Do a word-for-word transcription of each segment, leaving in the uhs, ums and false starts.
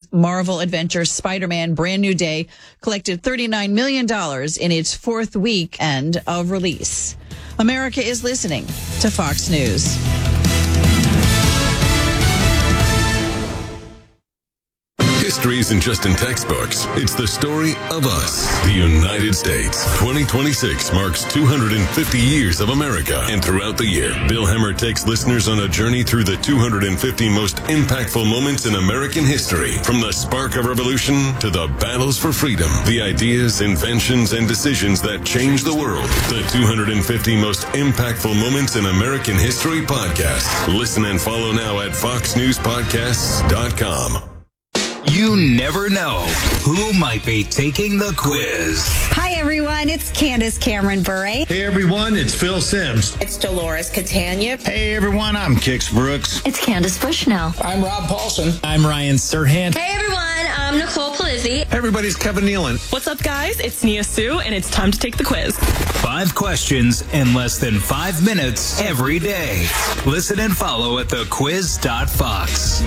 Marvel Adventure Spider-Man Brand New Day collected thirty-nine million dollars in its fourth weekend of release. America is listening to Fox News. History isn't just in textbooks. It's the story of us, the United States. twenty twenty-six marks two hundred fifty years of America. And throughout the year, Bill Hemmer takes listeners on a journey through the two hundred fifty most impactful moments in American history. From the spark of revolution to the battles for freedom, the ideas, inventions, and decisions that changed the world. The two hundred fifty most impactful moments in American history podcast. Listen and follow now at fox news podcasts dot com. You never know who might be taking the quiz. Hi, everyone. It's Candace Cameron Bure. Hey, everyone. It's Phil Sims. It's Dolores Catania. Hey, everyone. I'm Kix Brooks. It's Candace Bushnell. I'm Rob Paulson. I'm Ryan Serhant. Hey, everyone. I'm Nicole Polizzi. Hey, everybody. It's Kevin Nealon. What's up, guys? It's Nia Sue, and it's time to take the quiz. Five questions in less than five minutes every day. Listen and follow at the quiz dot fox.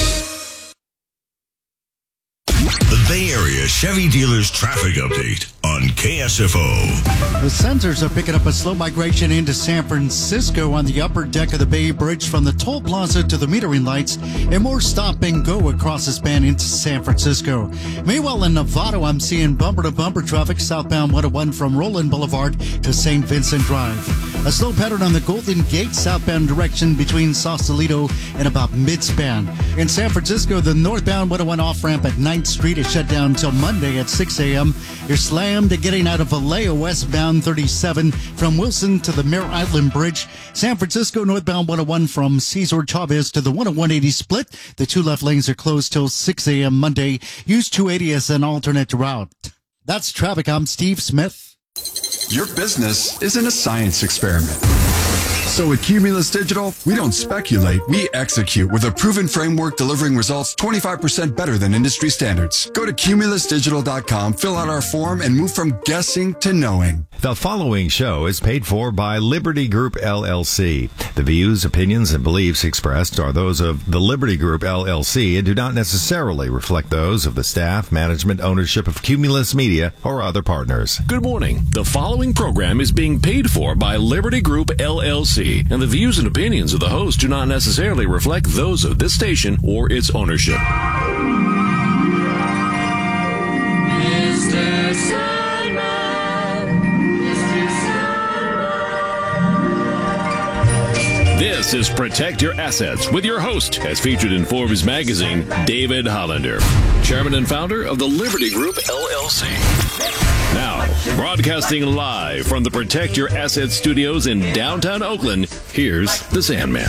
The Bay Area Chevy Dealers Traffic Update on K S F O. The sensors are picking up a slow migration into San Francisco on the upper deck of the Bay Bridge from the toll plaza to the metering lights, and more stop and go across the span into San Francisco. Meanwhile, in Novato, I'm seeing bumper-to-bumper traffic southbound one oh one from Roland Boulevard to Saint Vincent Drive. A slow pattern on the Golden Gate southbound direction between Sausalito and about mid-span. In San Francisco, the northbound one oh one off-ramp at ninth Street is shut down until Monday at six a.m. You're slammed to getting out of Vallejo westbound thirty-seven from Wilson to the Mare Island Bridge. San Francisco northbound one oh one from Cesar Chavez to the one oh one eighty split. The two left lanes are closed till six a.m. Monday. Use two eighty as an alternate route. That's traffic. I'm Steve Smith. Your business isn't a science experiment. So at Cumulus Digital, we don't speculate, we execute with a proven framework delivering results twenty-five percent better than industry standards. Go to cumulus digital dot com, fill out our form, and move from guessing to knowing. The following show is paid for by Liberty Group, L L C. The views, opinions, and beliefs expressed are those of the Liberty Group, L L C, and do not necessarily reflect those of the staff, management, ownership of Cumulus Media, or other partners. Good morning. The following program is being paid for by Liberty Group, L L C, and the views and opinions of the host do not necessarily reflect those of this station or its ownership. Mister Sandman, Mister Sandman. This is Protect Your Assets with your host, as featured in Forbes magazine, David Hollander, chairman and founder of the Liberty Group, L L C. Now, broadcasting live from the Protect Your Assets studios in downtown Oakland, here's the Sandman.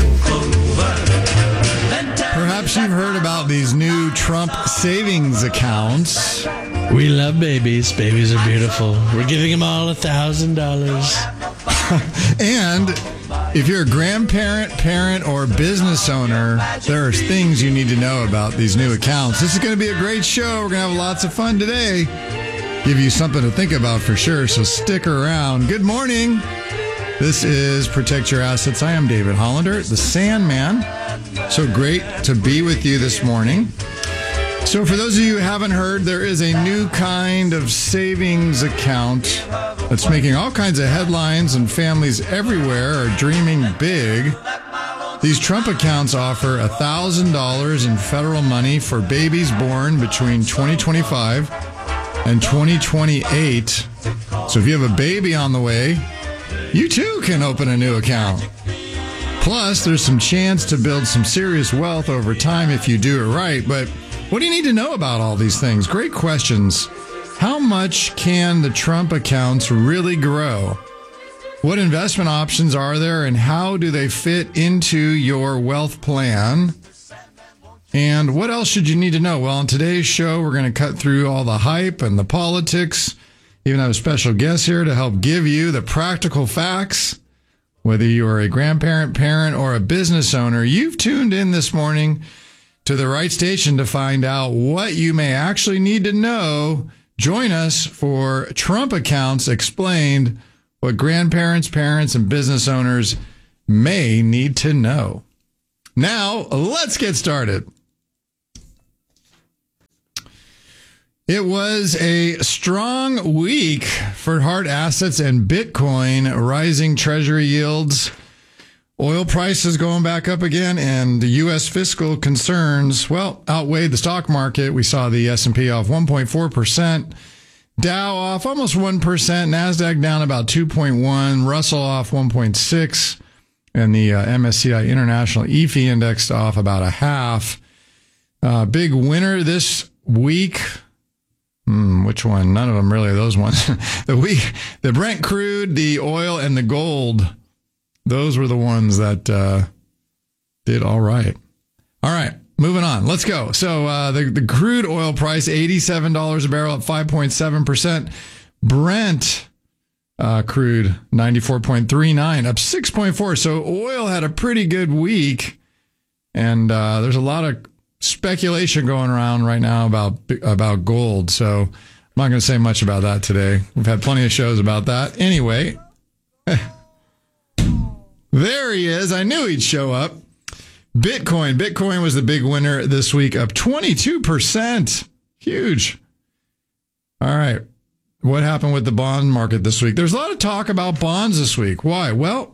Perhaps you've heard about these new Trump savings accounts. We love babies. Babies are beautiful. We're giving them all a thousand dollars. And if you're a grandparent, parent, or business owner, there are things you need to know about these new accounts. This is going to be a great show. We're going to have lots of fun today. Give you something to think about for sure, so stick around. Good morning. This is Protect Your Assets. I am David Hollander, the Sandman. So great to be with you this morning. So for those of you who haven't heard, there is a new kind of savings account that's making all kinds of headlines, and families everywhere are dreaming big. These Trump accounts offer one thousand dollars in federal money for babies born between twenty twenty-five and twenty twenty-eight. So if you have a baby on the way, you too can open a new account. Plus, there's some chance to build some serious wealth over time if you do it right. But what do you need to know about all these things? Great questions. How much can the Trump accounts really grow? What investment options are there, and how do they fit into your wealth plan? And what else should you need to know? Well, on today's show, we're going to cut through all the hype and the politics. Even have a special guest here to help give you the practical facts. Whether you are a grandparent, parent, or a business owner, you've tuned in this morning to the right station to find out what you may actually need to know. Join us for Trump Accounts Explained, what grandparents, parents, and business owners may need to know. Now, let's get started. It was a strong week for hard assets and Bitcoin, rising treasury yields, oil prices going back up again, and U S fiscal concerns, well, outweighed the stock market. We saw the S and P off one point four percent, Dow off almost one percent, NASDAQ down about two point one, Russell off one point six, and the uh, M S C I International E F I Index off about a half. Uh, big winner this week. Hmm, which one? None of them really, those ones. the week, the Brent crude, the oil, and the gold. Those were the ones that uh, did all right. All right, moving on. Let's go. So uh, the, the crude oil price, eighty-seven dollars a barrel, up five point seven percent. Brent uh, crude, ninety-four point three nine, up six point four. So oil had a pretty good week. And uh, there's a lot of speculation going around right now about about gold, so I'm not going to say much about that today. We've had plenty of shows about that. Anyway, there he is. I knew he'd show up. Bitcoin. Bitcoin was the big winner this week, up twenty-two percent. Huge. All right. What happened with the bond market this week? There's a lot of talk about bonds this week. Why? Well,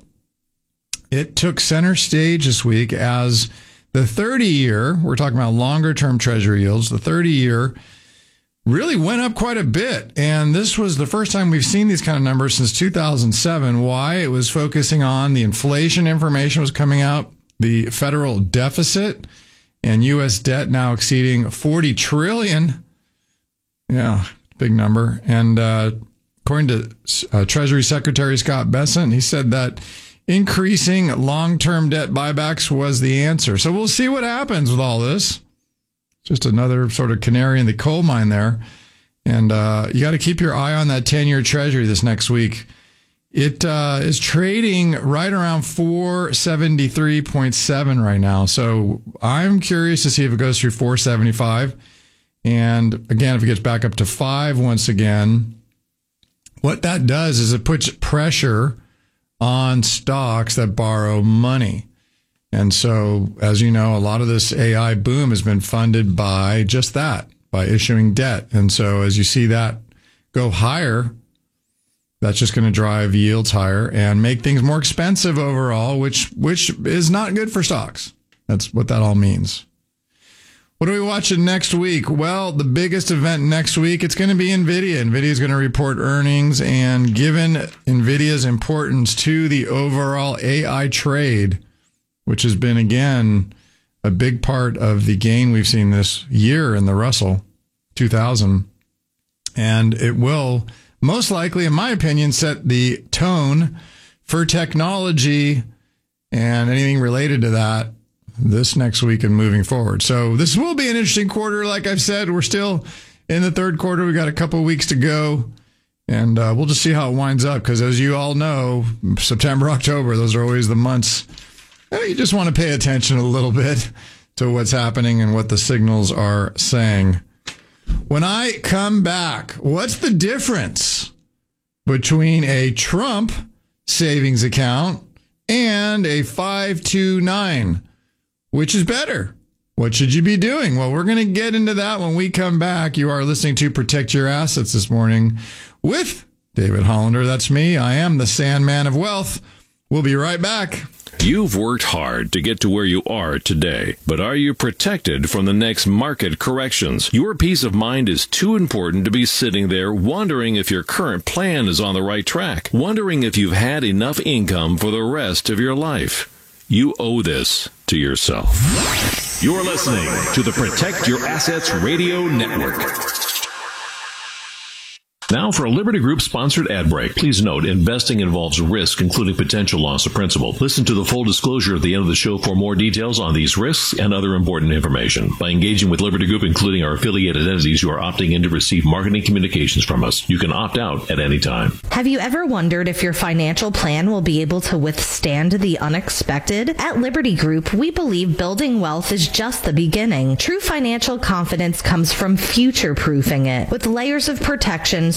it took center stage this week as the thirty-year, we're talking about longer-term treasury yields, the thirty-year really went up quite a bit. And this was the first time we've seen these kind of numbers since two thousand seven. Why? It was focusing on the inflation information was coming out, the federal deficit, and U S debt now exceeding forty trillion dollars. Yeah, big number. And uh, according to uh, Treasury Secretary Scott Bessent, he said that increasing long-term debt buybacks was the answer. So we'll see what happens with all this. Just another sort of canary in the coal mine there. And uh, you got to keep your eye on that ten-year treasury this next week. It uh, is trading right around four seventy-three point seven right now. So I'm curious to see if it goes through four seventy-five. And again, if it gets back up to five once again, what that does is it puts pressure on stocks that borrow money. And so, as you know, a lot of this A I boom has been funded by just that, by issuing debt. And so as you see that go higher, that's just going to drive yields higher and make things more expensive overall, which which is not good for stocks. That's what that all means. What are we watching next week? Well, the biggest event next week, it's going to be NVIDIA. NVIDIA is going to report earnings, and given NVIDIA's importance to the overall A I trade, which has been, again, a big part of the gain we've seen this year in the Russell two thousand, and it will most likely, in my opinion, set the tone for technology and anything related to that this next week and moving forward. So this will be an interesting quarter. Like I've said, we're still in the third quarter. We got a couple of weeks to go, and uh, we'll just see how it winds up. Because as you all know, September, October, those are always the months you just want to pay attention a little bit to what's happening and what the signals are saying. When I come back, what's the difference between a Trump savings account and a five two nine? Which is better? What should you be doing? Well, we're going to get into that when we come back. You are listening to Protect Your Assets this morning with David Hollander. That's me. I am the Sandman of Wealth. We'll be right back. You've worked hard to get to where you are today, but are you protected from the next market corrections? Your peace of mind is too important to be sitting there wondering if your current plan is on the right track, wondering if you've had enough income for the rest of your life. You owe this to yourself. You're listening to the Protect Your Assets Radio Network. Now for a Liberty Group sponsored ad break. Please note, investing involves risk, including potential loss of principal. Listen to the full disclosure at the end of the show for more details on these risks and other important information. By engaging with Liberty Group, including our affiliated entities, you are opting in to receive marketing communications from us. You can opt out at any time. Have you ever wondered if your financial plan will be able to withstand the unexpected? At Liberty Group, we believe building wealth is just the beginning. True financial confidence comes from future-proofing it with layers of protections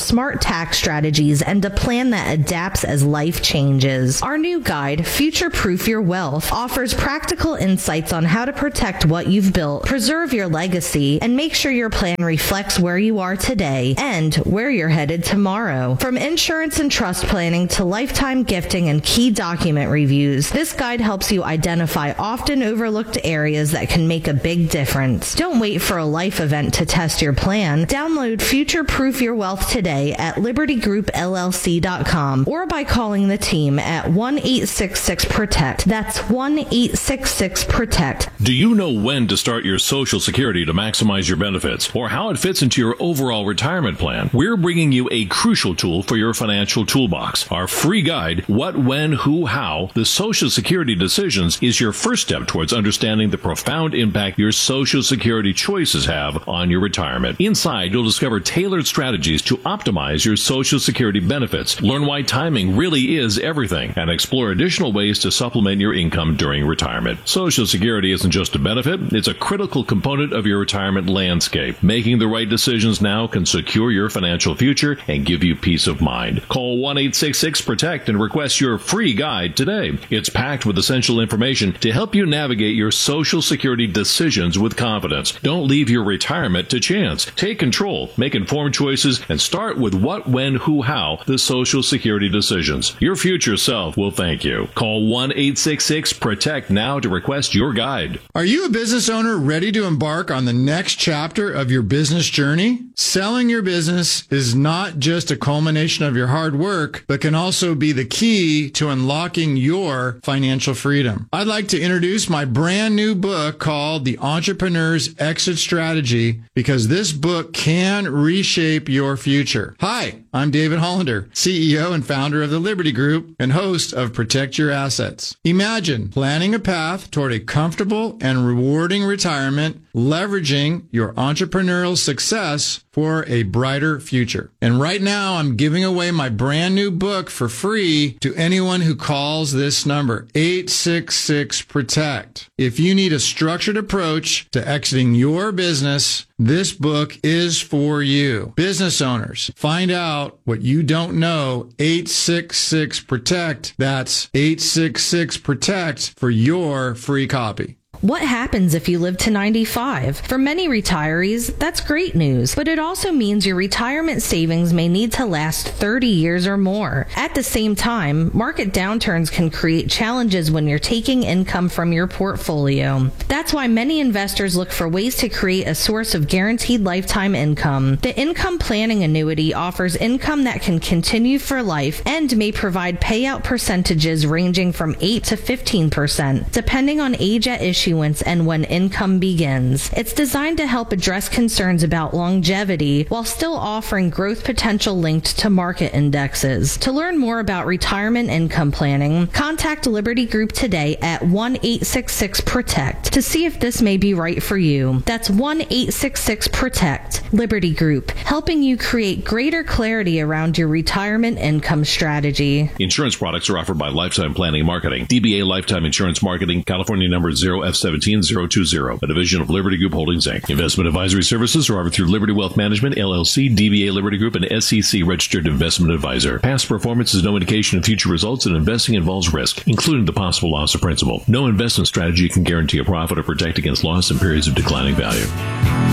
smart tax strategies and a plan that adapts as life changes. Our new guide, Future Proof Your Wealth, offers practical insights on how to protect what you've built, preserve your legacy, and make sure your plan reflects where you are today and where you're headed tomorrow. From insurance and trust planning to lifetime gifting and key document reviews, this guide helps you identify often overlooked areas that can make a big difference. Don't wait for a life event to test your plan. Download Future Proof Your Wealth today at liberty group L L C dot com or by calling the team at one eight six six protect. That's one eight six six protect. Do you know when to start your Social Security to maximize your benefits or how it fits into your overall retirement plan? We're bringing you a crucial tool for your financial toolbox. Our free guide, What, When, Who, How, the Social Security Decisions, is your first step towards understanding the profound impact your Social Security choices have on your retirement. Inside, you'll discover tailored strategies to optimize your Social Security benefits, learn why timing really is everything, and explore additional ways to supplement your income during retirement. Social Security isn't just a benefit, it's a critical component of your retirement landscape. Making the right decisions now can secure your financial future and give you peace of mind. Call one eight six six protect and request your free guide today. It's packed with essential information to help you navigate your Social Security decisions with confidence. Don't leave your retirement to chance. Take control, make informed choices, and start with What, When, Who, How, the Social Security Decisions. Your future self will thank you. Call one eight six six protect now to request your guide. Are you a business owner ready to embark on the next chapter of your business journey? Selling your business is not just a culmination of your hard work, but can also be the key to unlocking your financial freedom. I'd like to introduce my brand new book called The Entrepreneur's Exit Strategy, because this book can reshape your future. Hi, I'm David Hollander, C E O and founder of the Liberty Group and host of Protect Your Assets. Imagine planning a path toward a comfortable and rewarding retirement, leveraging your entrepreneurial success for a brighter future. And right now, I'm giving away my brand new book for free to anyone who calls this number, eight six six protect. If you need a structured approach to exiting your business, this book is for you. Business owners, find out what you don't know. eight six six protect. That's eight six six protect for your free copy. What happens if you live to ninety-five? For many retirees, that's great news, but it also means your retirement savings may need to last thirty years or more. At the same time, market downturns can create challenges when you're taking income from your portfolio. That's why many investors look for ways to create a source of guaranteed lifetime income. The Income Planning Annuity offers income that can continue for life and may provide payout percentages ranging from eight to fifteen percent, depending on age at issue and when income begins. It's designed to help address concerns about longevity while still offering growth potential linked to market indexes. To learn more about retirement income planning, contact Liberty Group today at one eight six six protect to see if this may be right for you. That's one eight six six protect. Liberty Group, helping you create greater clarity around your retirement income strategy. Insurance products are offered by Lifetime Planning Marketing, D B A Lifetime Insurance Marketing, California number zero F seventeen zero two zero, a division of Liberty Group Holdings, Incorporated. Investment advisory services are offered through Liberty Wealth Management, L L C, D B A Liberty Group, and S E C registered investment advisor. Past performance is no indication of future results, and investing involves risk, including the possible loss of principal. No investment strategy can guarantee a profit or protect against loss in periods of declining value.